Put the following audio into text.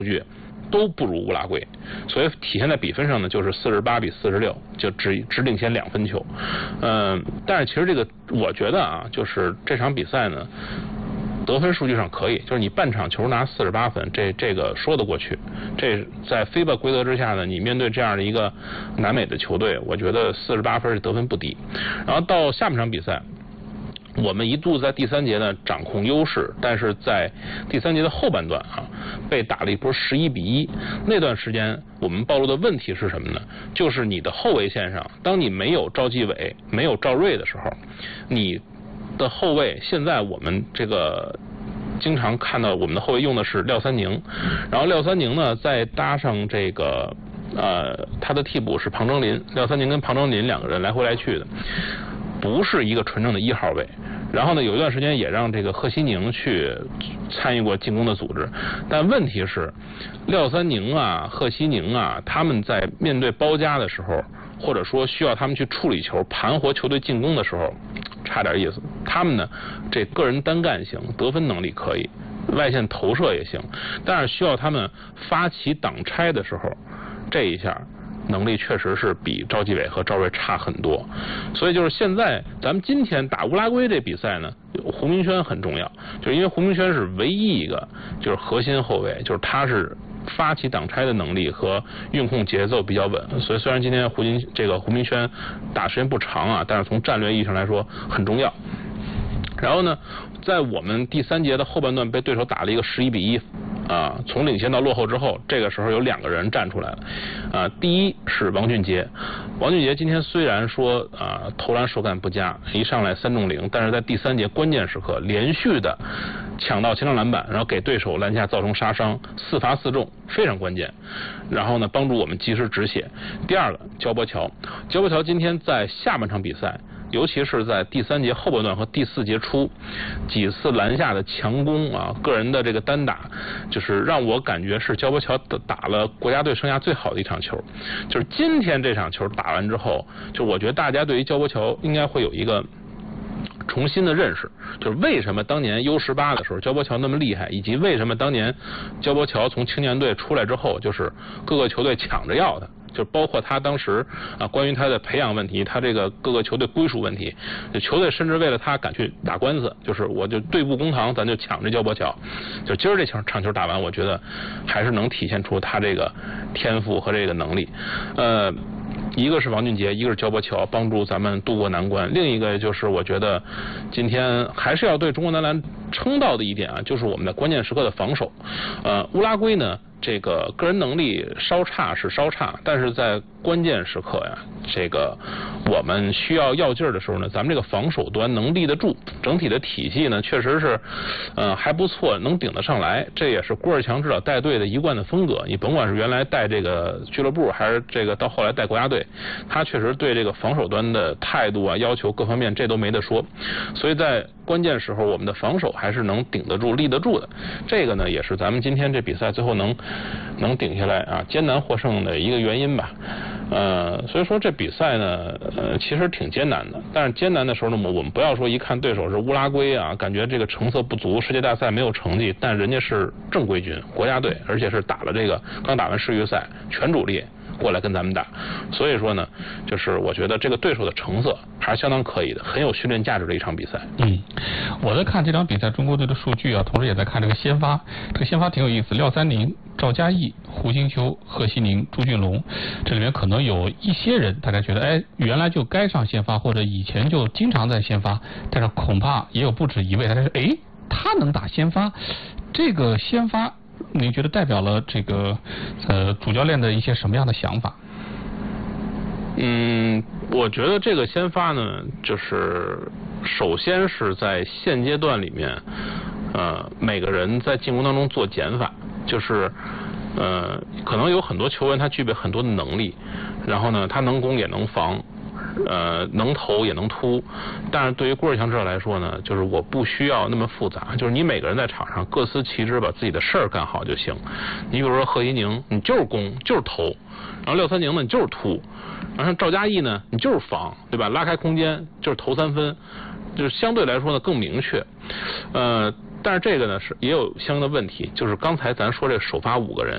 据都不如乌拉圭，所以体现在比分上呢，就是48比46，就只领先2分球。但是其实这个我觉得啊，就是这场比赛呢，得分数据上可以，就是你半场球拿48分，这个说得过去。这在FIBA规则之下呢，你面对这样的一个南美的球队，我觉得48分的得分不低。然后到下半场比赛，我们一度在第3节呢掌控优势，但是在第3节的后半段啊，被打了一波11比1。那段时间我们暴露的问题是什么呢？就是你的后卫线上，当你没有赵继伟、没有赵睿的时候，你的后卫现在我们这个经常看到我们的后卫用的是廖三宁，然后廖三宁呢再搭上这个他的替补是庞征林，廖三宁跟庞征林2个人来回来去的，不是一个纯正的1号位。然后呢，有一段时间也让这个贺西宁去参与过进攻的组织，但问题是廖三宁啊、贺西宁啊，他们在面对包夹的时候，或者说需要他们去处理球、盘活球队进攻的时候，差点意思。他们呢，这个人单干型，得分能力可以，外线投射也行，但是需要他们发起挡拆的时候，这一下能力确实是比赵继伟和赵睿差很多。所以就是现在咱们今天打乌拉圭这比赛呢，胡明轩很重要，就是因为胡明轩是唯一一个就是核心后卫，就是他是发起挡拆的能力和运控节奏比较稳，所以虽然今天胡明轩打时间不长啊，但是从战略意义上来说很重要。然后呢，在我们第3节的后半段被对手打了一个11比1啊，从领先到落后之后，这个时候有2个人站出来了啊。第一是王俊杰，王俊杰今天虽然说投篮手感不佳，一上来3中0，但是在第3节关键时刻连续的抢到前场篮板，然后给对手篮下造成杀伤，4罚4中，非常关键。然后呢，帮助我们及时止血。第二个焦波乔今天在下半场比赛，尤其是在第3节后半段和第4节初几次篮下的强攻啊，个人的这个单打，就是让我感觉是焦波乔打了国家队生涯最好的一场球。就是今天这场球打完之后，就我觉得大家对于焦波乔应该会有一个重新的认识，就是为什么当年 U18 的时候焦波乔那么厉害，以及为什么当年焦波乔从青年队出来之后，就是各个球队抢着要他，就包括他当时关于他的培养问题，他这个各个球队归属问题，球队甚至为了他敢去打官司，就是我就对簿公堂，咱就抢这焦波乔。就今儿这场球打完，我觉得还是能体现出他这个天赋和这个能力。一个是王俊杰，一个是焦波乔，帮助咱们渡过难关。另一个就是我觉得今天还是要对中国男篮称道的一点啊，就是我们在关键时刻的防守。乌拉圭呢，这个个人能力稍差是稍差，但是在关键时刻呀，这个我们需要要劲儿的时候呢，咱们这个防守端能立得住，整体的体系呢确实是还不错，能顶得上来。这也是郭士强指导带队的一贯的风格。你甭管是原来带这个俱乐部，还是这个到后来带国家队，他确实对这个防守端的态度啊、要求各方面这都没得说。所以在关键时候，我们的防守还是能顶得住、立得住的。这个呢，也是咱们今天这比赛最后能顶下来啊，艰难获胜的一个原因吧。所以说这比赛呢，其实挺艰难的。但是艰难的时候呢，我们不要说一看对手是乌拉圭啊，感觉这个成色不足，世界大赛没有成绩，但人家是正规军国家队，而且是刚打完世预赛，全主力过来跟咱们打。所以说呢，就是我觉得这个对手的成色还是相当可以的，很有训练价值的一场比赛。 我在看这场比赛中国队的数据啊，同时也在看这个先发，这个先发挺有意思，廖三宁、赵嘉译、胡金秋、贺西宁、朱俊龙，这里面可能有一些人大家觉得原来就该上先发，或者以前就经常在先发，但是恐怕也有不止一位大家说他能打先发，这个先发你觉得代表了这个主教练的一些什么样的想法？ 我觉得这个先发呢，就是首先是在现阶段里面，每个人在进攻当中做减法，就是可能有很多球员他具备很多的能力，然后呢他能攻也能防，能投也能突，但是对于郭士强指导来说呢，就是我不需要那么复杂，就是你每个人在场上各司其职，把自己的事儿干好就行。你比如说贺一宁，你就是攻就是投，然后廖三宁呢你就是突，然后赵嘉译呢你就是防，对吧？拉开空间就是投3分，就是相对来说呢更明确。但是这个呢也有相应的问题，就是刚才咱说这首发5个人，